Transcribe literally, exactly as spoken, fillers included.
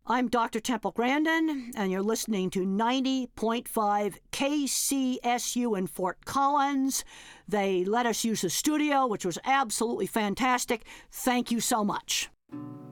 I'm Doctor Temple Grandin, and you're listening to ninety point five K C S U in Fort Collins. They let us use the studio, which was absolutely fantastic. Thank you so much.